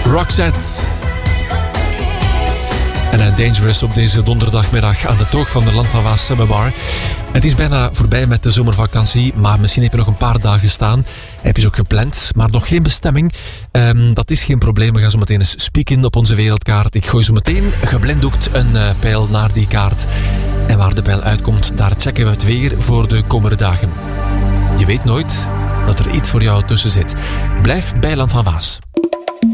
Roxette. En Dangerous op deze donderdagmiddag aan de toog van de Land van Waas Summer Bar. Het is bijna voorbij met de zomervakantie, maar misschien heb je nog een paar dagen staan. Heb je ze ook gepland, maar nog geen bestemming. Dat is geen probleem, we gaan zo meteen eens spieken op onze wereldkaart. Ik gooi zo meteen geblinddoekt een pijl naar die kaart. En waar de pijl uitkomt, daar checken we het weer voor de komende dagen. Je weet nooit dat er iets voor jou tussen zit. Blijf bij Land van Waas.